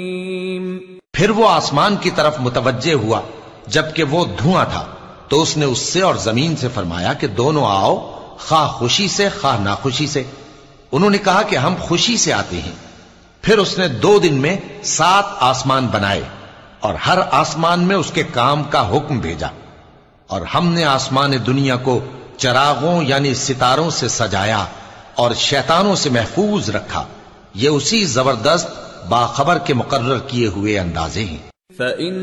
फिर वो आसमान की तरफ मुतवज्जे हुआ जबकि वो धुआं था, तो उसने उससे और जमीन से फरमाया कि दोनों आओ, खा खुशी से खा नाखुशी से। उन्होंने कहा कि हम खुशी से आते हैं। फिर उसने 2 दिन में 7 आसमान बनाए और हर आसमान में उसके काम का हुक्म भेजा। और हमने आसमान दुनिया को चरागों यानी सितारों से सजाया और शैतानों से महफूज रखा। ये उसी जबरदस्त बाखबर के मुकर्रर किए हुए अंदाजे हैं।